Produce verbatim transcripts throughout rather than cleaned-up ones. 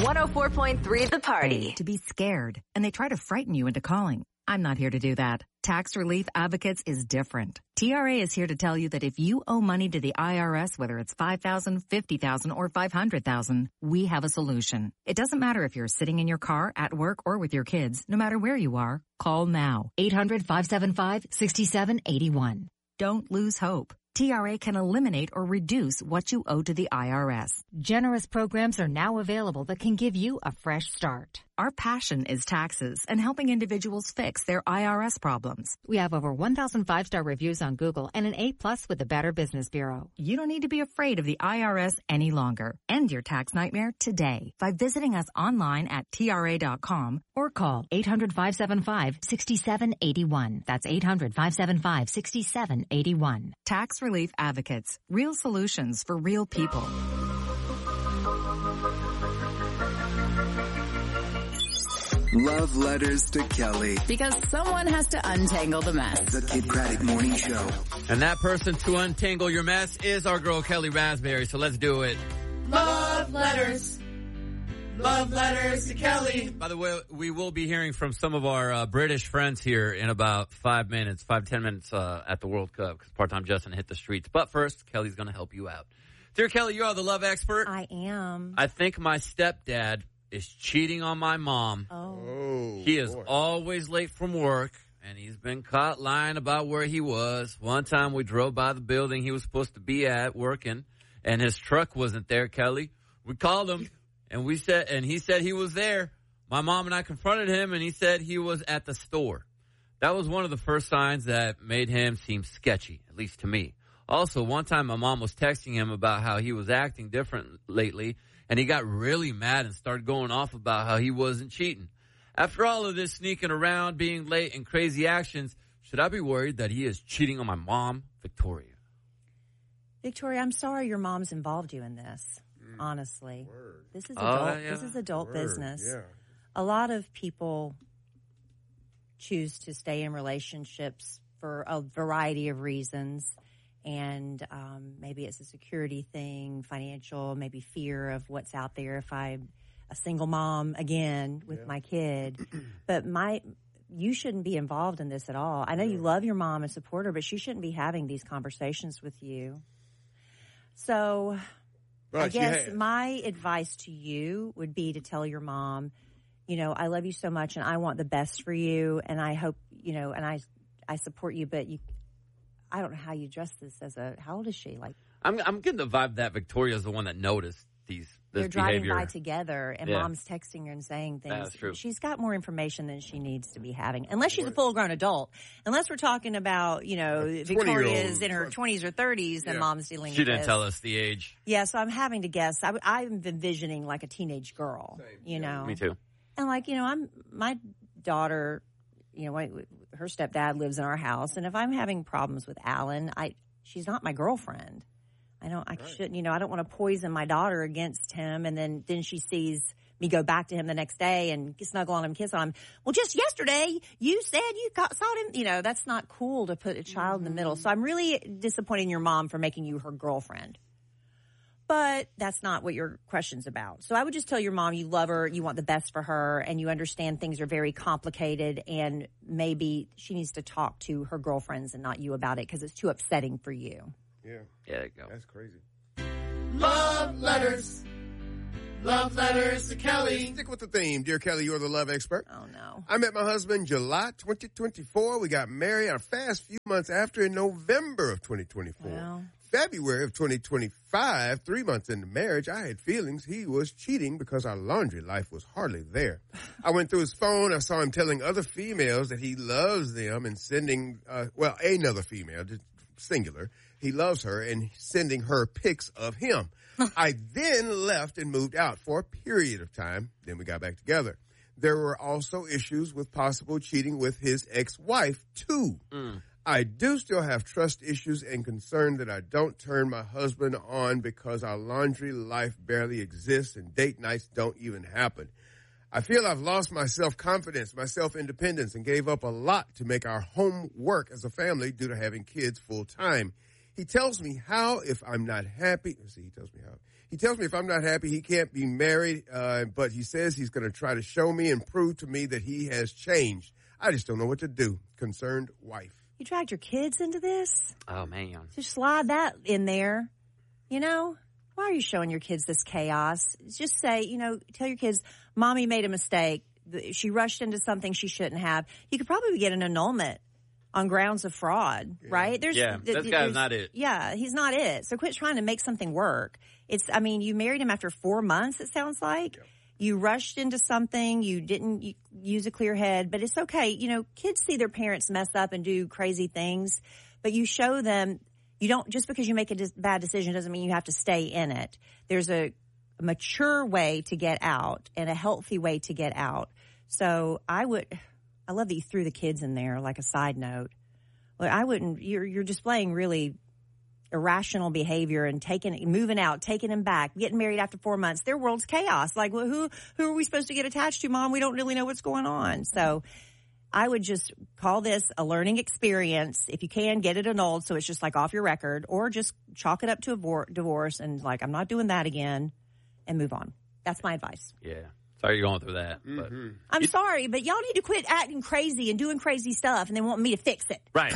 one oh four point three The Party. To be scared, and they try to frighten you into calling. I'm not here to do that. Tax Relief Advocates is different. T R A is here to tell you that if you owe money to the I R S, whether it's five thousand dollars, fifty thousand dollars, or five hundred thousand dollars, we have a solution. It doesn't matter if you're sitting in your car, at work, or with your kids. No matter where you are, call now. eight hundred, five seven five, six seven eight one. Don't lose hope. T R A can eliminate or reduce what you owe to the I R S. Generous programs are now available that can give you a fresh start. Our passion is taxes and helping individuals fix their I R S problems. We have over one thousand five-star reviews on Google and an A plus with the Better Business Bureau. You don't need to be afraid of the I R S any longer. End your tax nightmare today by visiting us online at T R A dot com or call eight hundred, five seven five, six seven eight one. That's eight hundred, five seven five, six seven eight one. Tax Relief Advocates. Real solutions for real people. Love letters to Kelly. Because someone has to untangle the mess. The Kid Craddock Morning Show. And that person to untangle your mess is our girl Kelly Raspberry. So let's do it. Love letters. Love letters to Kelly. By the way, we will be hearing from some of our uh, British friends here in about five minutes, five, ten minutes uh, at the World Cup because part-time Justin hit the streets. But first, Kelly's going to help you out. Dear Kelly, you are the love expert. I am. I think my stepdad is cheating on my mom. Oh. Oh, he is boy. always late from work, and he's been caught lying about where he was. One time we drove by the building he was supposed to be at working, and his truck wasn't there, Kelly. We called him, and we said, and he said he was there. My mom and I confronted him, and he said he was at the store. That was one of the first signs that made him seem sketchy, at least to me. Also, one time my mom was texting him about how he was acting different lately, and he got really mad and started going off about how he wasn't cheating. After all of this sneaking around, being late, and crazy actions, should I be worried that he is cheating on my mom, Victoria? Victoria, I'm sorry your mom's involved you in this, mm. honestly. Word. This is Oh, adult, yeah. this is adult Word, business. yeah. A lot of people choose to stay in relationships for a variety of reasons. And um, maybe it's a security thing, financial, maybe fear of what's out there if I'm a single mom again with Yeah. my kid. But my, you shouldn't be involved in this at all. I know you love your mom and support her, but she shouldn't be having these conversations with you. So Right, I she guess had- my advice to you would be to tell your mom, you know, I love you so much and I want the best for you. And I hope, you know, and I, I support you, but you, I don't know how you address this as a, how old is she? Like, I'm I'm getting the vibe that Victoria's the one that noticed these this they're driving behavior. by together and Yeah. mom's texting her and saying things. That's true. She's got more information than she needs to be having, unless she's a full grown adult. Unless we're talking about, you know, Victoria's in her twenties or thirties and Yeah. mom's dealing She with didn't this. tell us the age. Yeah, so I'm having to guess. I, w- I'm envisioning like a teenage girl, you know. Me too. And like, you know, I'm, my daughter, you know, my, her stepdad lives in our house. And if I'm having problems with Alan, I, she's not my girlfriend. I don't, I shouldn't, you know, I don't want to poison my daughter against him. And then, then she sees me go back to him the next day and snuggle on him, kiss on him. Well, just yesterday you said you got, saw him. You know, that's not cool to put a child in the middle. So I'm really disappointing your mom for making you her girlfriend. But that's not what your question's about. So I would just tell your mom you love her, you want the best for her, and you understand things are very complicated, and maybe she needs to talk to her girlfriends and not you about it because it's too upsetting for you. Yeah. Yeah, there you go. That's crazy. Love letters. Love letters to Kelly. Stick with the theme. Dear Kelly, you're the love expert. Oh, no. I met my husband July twenty twenty-four. We got married a fast few months after in November of twenty twenty-four. Well. February of twenty twenty-five, three months into marriage, I had feelings he was cheating because our laundry life was hardly there. I went through his phone. I saw him telling other females that he loves them and sending, uh, well, another female, just singular. He loves her and sending her pics of him. I then left and moved out for a period of time. Then we got back together. There were also issues with possible cheating with his ex-wife, too. Mm. I do still have trust issues and concern that I don't turn my husband on because our laundry life barely exists and date nights don't even happen. I feel I've lost my self-confidence, my self-independence, and gave up a lot to make our home work as a family due to having kids full-time. He tells me how if I'm not happy. Let's see, he tells me how. He tells me if I'm not happy, he can't be married, uh, but he says he's going to try to show me and prove to me that he has changed. I just don't know what to do. Concerned wife. You dragged your kids into this? Oh, man. Just slide that in there. You know, why are you showing your kids this chaos? Just say, you know, tell your kids, Mommy made a mistake. She rushed into something she shouldn't have. You could probably get an annulment on grounds of fraud, yeah. right? There's, yeah, this guy's not it. Yeah, he's not it. So quit trying to make something work. It's, I mean, you married him after four months, it sounds like. Yep. You rushed into something. You didn't you, use a clear head, but it's okay. You know, kids see their parents mess up and do crazy things, but you show them, you don't, just because you make a dis- bad decision doesn't mean you have to stay in it. There's a, a mature way to get out and a healthy way to get out. So I would, I love that you threw the kids in there like a side note. But I wouldn't, you're, you're displaying really irrational behavior and taking, moving out, taking them back, getting married after four months. Their world's chaos. Like, well, who, who are we supposed to get attached to, Mom? We don't really know what's going on. So I would just call this a learning experience. If you can, get it annulled so it's just like off your record, or just chalk it up to a vor- divorce and like, I'm not doing that again, and move on. That's my advice. Yeah. Sorry you're going through that. But Mm-hmm. I'm you, sorry, but y'all need to quit acting crazy and doing crazy stuff and then want me to fix it. Right.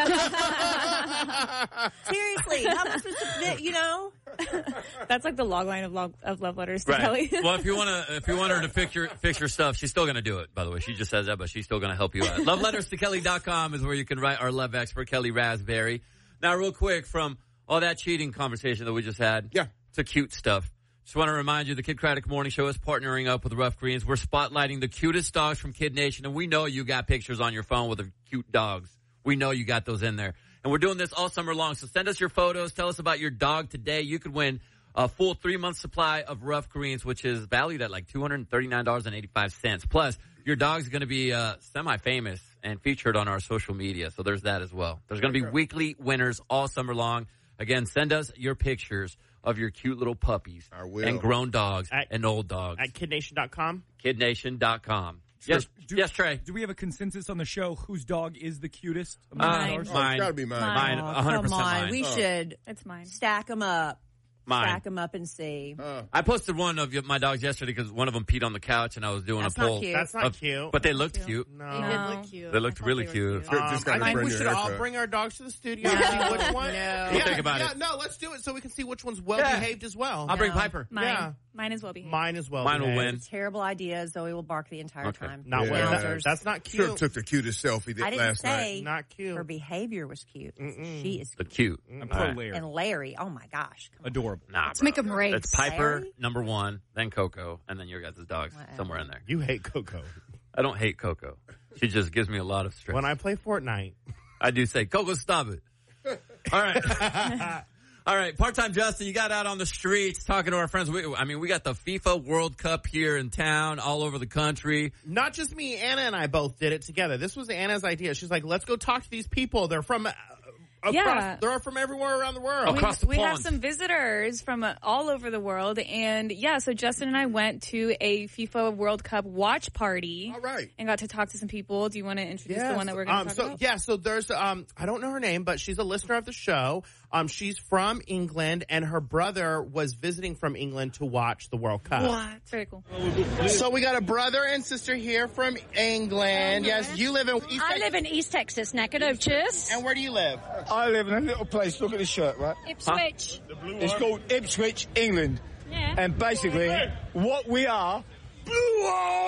Seriously, how am I supposed to, you know? That's like the log line of, log, of love letters to right. Kelly. Well, if you want to, if you want her to fix your, fix your stuff, she's still going to do it, by the way. She just says that, but she's still going to help you out. love letters to kelly dot com is where you can write our love expert, Kelly Raspberry. Now, real quick, from all that cheating conversation that we just had yeah. to cute stuff. Just want to remind you, the Kid Craddock Morning Show is partnering up with Rough Greens. We're spotlighting the cutest dogs from Kid Nation, and we know you got pictures on your phone with the cute dogs. We know you got those in there. And we're doing this all summer long, so send us your photos. Tell us about your dog today. You could win a full three-month supply of Rough Greens, which is valued at like two hundred thirty-nine dollars and eighty-five cents. Plus, your dog's going to be uh, semi-famous and featured on our social media, so there's that as well. There's going to be weekly winners all summer long. Again, send us your pictures of your cute little puppies and grown dogs at, and old dogs. At kid nation dot com? kid nation dot com. Yes, do, yes, Trey. Do we have a consensus on the show whose dog is the cutest? Mine. Oh, it's mine. gotta be mine. Mine, Oh, one hundred percent come on. mine. We Oh. should It's mine. stack them up. Mine. Stack them up and see. Uh, I posted one of my dogs yesterday because one of them peed on the couch and I was doing That's a not poll. cute. That's not of- cute. But they looked cute. no. They did look cute. They looked I really thought they were cute. cute. Um, Um, just I gotta think bring we your should all haircut. bring our dogs to the studio and see which one. No. Yeah, We'll think about yeah, it. No, let's do it so we can see which one's well behaved as well. I'll bring No. Piper. Mine. Yeah. Mine is well behaved. Mine as well. Mine will behaved. win. Terrible idea. Zoe will bark the entire Okay. time. Not Yeah. well. Wowzers. That's not Sure cute. took the cutest selfie that I didn't last night. say Not cute. her behavior was cute. Mm-mm. She is The cute. cute. I'm All pro right. Larry. And Larry, oh my gosh. Come on. Adorable. Nah, Let's bro. make 'em race. It's Piper, Larry? number one, then Coco, and then your guys' dogs Whatever. somewhere in there. You hate Coco. I don't hate Coco. She just gives me a lot of stress. When I play Fortnite. I do say, Coco, stop it. All right. All right. Part-time Justin, you got out on the streets talking to our friends. We, I mean, we got the FIFA World Cup here in town, all over the country. Not just me, Anna and I both did it together. This was Anna's idea. She's like, let's go talk to these people. They're from uh, across, Yeah. they're from everywhere around the world. Across the we pond. have some visitors from uh, all over the world, and yeah, so Justin and I went to a FIFA World Cup watch party. All right. And got to talk to some people. Do you want to introduce the one that we're going to um, talk so, about? Yeah, so there's, um, I don't know her name, but she's a listener of the show. Um, she's from England, and her brother was visiting from England to watch the World Cup. What? Very cool. So we got a brother and sister here from England. Yes, you live in East I Texas. live in East Texas, Nacogdoches. And where do you live? I live in a little place, look at the shirt, right? Ipswich. It's called Ipswich, England. Yeah. And basically, what we are, Blue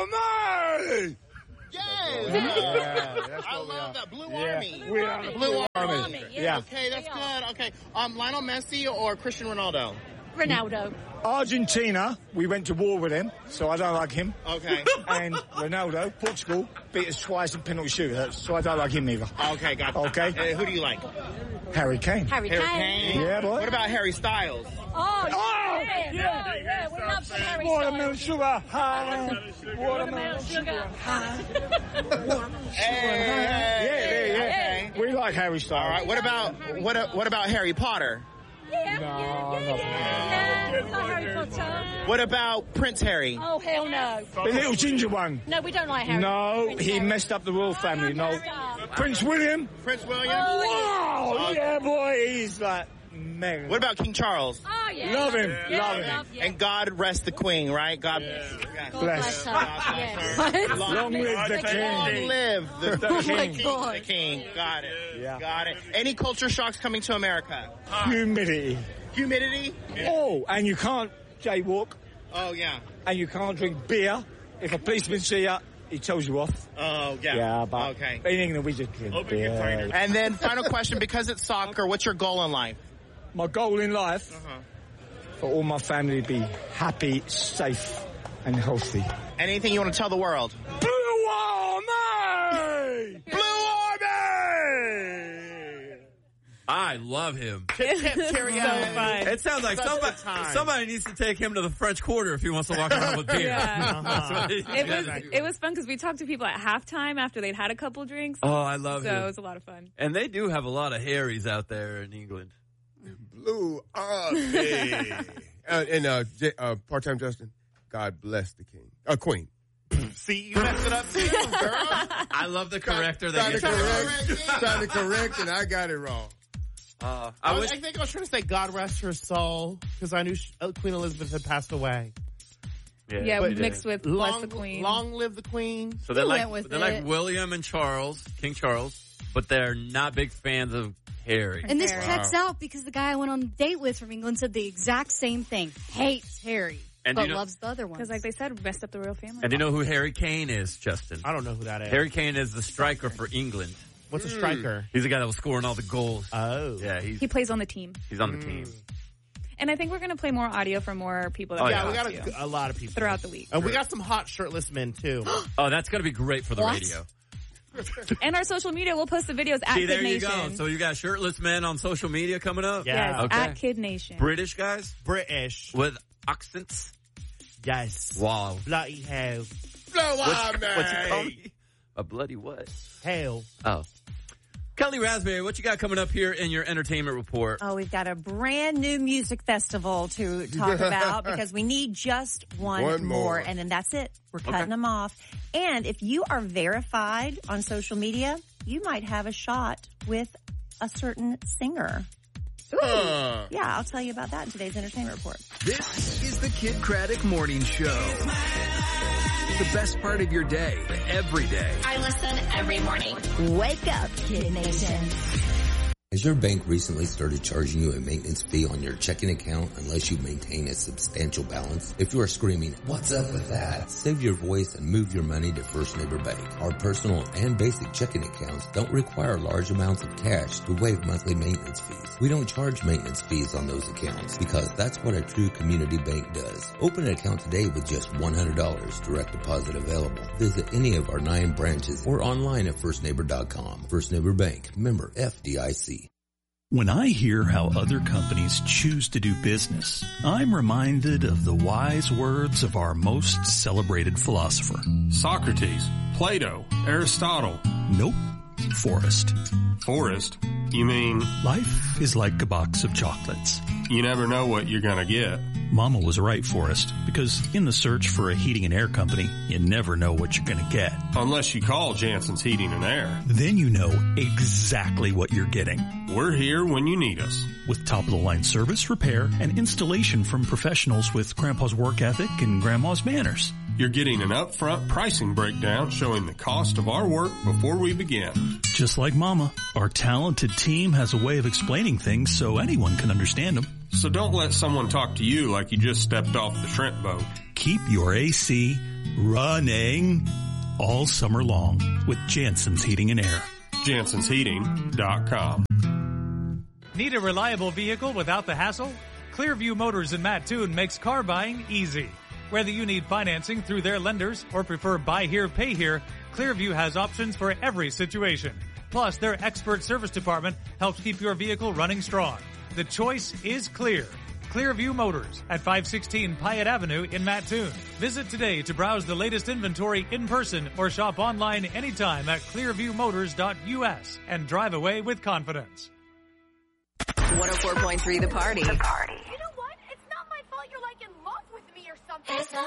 Army! Yes! Yeah, that's I what we love are. that. Blue Yeah. Army. We are the Blue Army. Army, yeah. Yeah. Okay, that's We are. good. Okay. Um, Lionel Messi or Cristiano Ronaldo? Ronaldo. Argentina, we went to war with him, so I don't like him. Okay. And Ronaldo, Portugal, beat us twice in penalty shootouts, so I don't like him either. Okay, gotcha. Okay. Uh, who do you like? Harry Kane. Harry Harry Kane. Kane. Yeah, boy. What about Harry Styles? Oh, Oh, yeah, yeah, yeah. We love some Harry Watermelon Styles. sugar high. Watermelon sugar. Hey. Yeah, yeah, yeah. Okay. We like Harry Styles. All right. What about what? What about Harry Potter? Yeah, No, yeah, yeah, not yeah, yeah. We like Harry Potter. What about Prince Harry? Oh, hell no. The little ginger one. No, we don't like Harry. No, Prince he Harry. messed up the royal family. No. Stop. Prince William. Prince William. Wow, Oh. yeah, boy, he's like Meghan. What about King Charles? Oh, yeah. Love him. Yeah, Love him. love, yeah. And God rest the Queen, right? God Yeah. God Bless. bless her. God Yeah. bless What? her. Long live the king. Long live the, The the king. king. God. The king. Got it. Yeah. Got it. Any culture shocks coming to America? Humidity. Humidity? Oh, and you can't jaywalk, Oh, yeah. and you can't drink beer. If a policeman see you, he tells you off. Oh, yeah. Yeah, but Okay. in England we just drink beer. And then final question, because it's soccer, what's your goal in life? My goal in life, Uh-huh. for all my family to be happy, safe, and healthy. Anything you want to tell the world? Blue Army! Blue Army! I love him. Tip, tip, cheerio. fun. It sounds like Such a somebody, time. somebody needs to take him to the French Quarter if he wants to walk around with beer. Yeah. That's what he's It was gotta do. it was fun because we talked to people at halftime after they'd had a couple drinks. Oh, I love so him. it was a lot of fun. And they do have a lot of Harrys out there in England. Blue Army. uh, and uh, J- uh, part-time Justin, God bless the king. Uh, queen. See, you messed it up too, girl. I love the corrector Trying that to gets correct, trying to correct, and I got it wrong. Uh, I, I was, wish I think I was trying to say God rest her soul because I knew she, uh, Queen Elizabeth had passed away. Yeah, But- mixed with bless Long, the Queen. long live the Queen. so. They're You like went with they're it. like William and Charles, King Charles, but they're not big fans of Harry. And this Harry. checks out because the guy I went on a date with from England said the exact same thing. Hates Harry, And but you know- loves the other ones. Because, like they said, messed up the royal family. And do you know who Harry Kane is, Justin? I don't know who that is. Harry Kane is the striker for England. What's a striker? He's the guy that was scoring all the goals. Oh. Yeah, he's He plays on the team. he's on the team. And I think we're going to play more audio from more people that Oh, we Yeah, yeah. we got talked to a, a lot of people. throughout the week. And we got some hot shirtless men, too. Oh, that's going to be great for the What? radio. And our social media, we'll post the videos at See, Kid there you Nation. go. So you got shirtless men on social media coming up? Yeah. Yes, Okay. at Kid Nation. British guys British. with accents? Yes. Wow. Bloody hell. Blue What's, Army. what's it called? A bloody what? Hell. Oh. Kelly Raspberry, what you got coming up here in your entertainment report? Oh, we've got a brand new music festival to talk about because we need just one, One more. and then that's it. We're cutting Okay. them off. And if you are verified on social media, you might have a shot with a certain singer. Huh. Yeah, I'll tell you about that in today's entertainment report. This is the Kid Craddock Morning Show. The best part of your day, every day. I listen every morning. Wake up, Kid Nation. Has your bank recently started charging you a maintenance fee on your checking account unless you maintain a substantial balance? If you are screaming, "What's up with that?" save your voice and move your money to First Neighbor Bank. Our personal and basic checking accounts don't require large amounts of cash to waive monthly maintenance fees. We don't charge maintenance fees on those accounts because that's what a true community bank does. Open an account today with just one hundred dollars, direct deposit available. Visit any of our nine branches or online at first neighbor dot com. First Neighbor Bank, member F D I C. When I hear how other companies choose to do business, I'm reminded of the wise words of our most celebrated philosopher. Socrates, Plato, Aristotle. Nope. Forrest. Forrest? You mean? Life is like a box of chocolates. You never know what you're gonna get. Mama was right, Forrest, because in the search for a heating and air company, you never know what you're gonna get. Unless you call Jansen's Heating and Air. Then you know exactly what you're getting. We're here when you need us. With top-of-the-line service, repair, and installation from professionals with Grandpa's work ethic and Grandma's manners. You're getting an upfront pricing breakdown showing the cost of our work before we begin. Just like Mama, our talented team has a way of explaining things so anyone can understand them. So don't let someone talk to you like you just stepped off the shrimp boat. Keep your A C running all summer long with Jansen's Heating and Air. Jansens Heating dot com. Need a reliable vehicle without the hassle? Clearview Motors in Mattoon makes car buying easy. Whether you need financing through their lenders or prefer buy here, pay here, Clearview has options for every situation. Plus, their expert service department helps keep your vehicle running strong. The choice is clear. Clearview Motors at five sixteen Pyatt Avenue in Mattoon. Visit today to browse the latest inventory in person or shop online anytime at clearview motors dot U S and drive away with confidence. one oh four point three The Party. The Party. You know what? It's not my fault you're like in love with me or something.